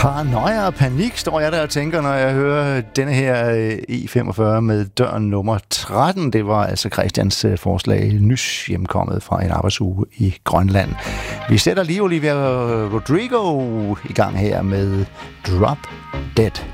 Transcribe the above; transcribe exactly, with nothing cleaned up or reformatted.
Paranoia og panik, står jeg der og tænker, når jeg hører denne her E femogfyrre med døren nummer tretten. Det var altså Christians forslag, nys hjemkommet fra en arbejdsuge i Grønland. Vi sætter lige Olivia Rodrigo i gang her med Drop Dead.